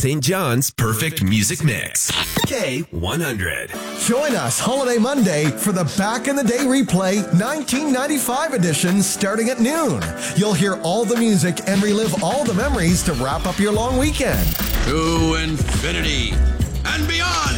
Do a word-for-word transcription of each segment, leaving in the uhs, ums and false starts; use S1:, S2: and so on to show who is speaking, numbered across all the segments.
S1: Saint John's Perfect Music Mix. K one hundred.
S2: Join us Holiday Monday for the Back in the Day Replay nineteen ninety-five edition starting at noon. You'll hear all the music and relive all the memories to wrap up your long weekend.
S3: To infinity and beyond.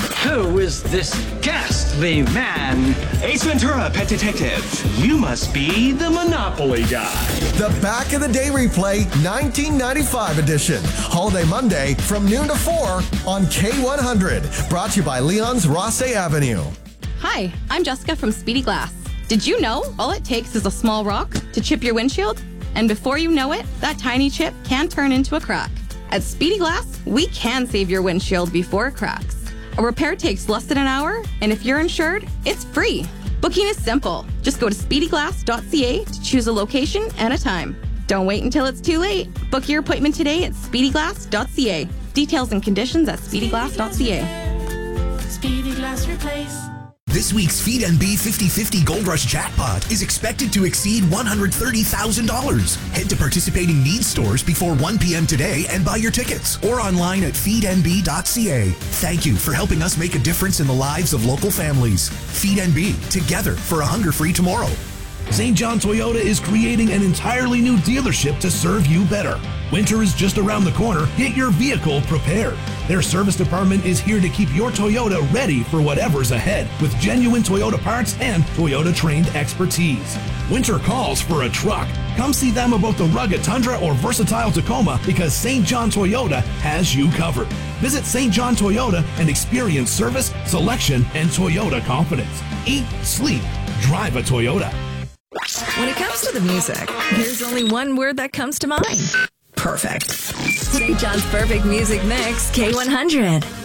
S4: Who is this ghastly man?
S5: Ace Ventura, Pet Detective. You must be the Monopoly guy.
S2: The Back in the Day Replay nineteen ninety-five edition. Holiday Monday from noon to four on K one hundred. Brought to you by Leon's Rosse Avenue.
S6: Hi, I'm Jessica from Speedy Glass. Did you know all it takes is a small rock to chip your windshield? And before you know it, that tiny chip can turn into a crack. At Speedy Glass, we can save your windshield before it cracks. A repair takes less than an hour, and if you're insured, it's free. Booking is simple. Just go to speedy glass dot c a to choose a location and a time. Don't wait until it's too late. Book your appointment today at speedy glass dot c a. Details and conditions at speedy glass dot c a.
S7: Speedy Glass Replace.
S8: This week's Feed N B fifty fifty Gold Rush jackpot is expected to exceed one hundred thirty thousand dollars. Head to participating Needs stores before one p.m. today and buy your tickets, or online at feed n b dot c a. Thank you for helping us make a difference in the lives of local families. Feed N B, together for a hunger-free tomorrow.
S9: Saint John Toyota is creating an entirely new dealership to serve you better. Winter is just around the corner. Get your vehicle prepared. Their service department is here to keep your Toyota ready for whatever's ahead with genuine Toyota parts and Toyota-trained expertise. Winter calls for a truck. Come see them about the rugged Tundra or versatile Tacoma because Saint John Toyota has you covered. Visit Saint John Toyota and experience service, selection, and Toyota confidence. Eat, sleep, drive a Toyota.
S10: When it comes to the music, there's only one word that comes to mind. Perfect. Saint John's Perfect Music Mix, K one hundred.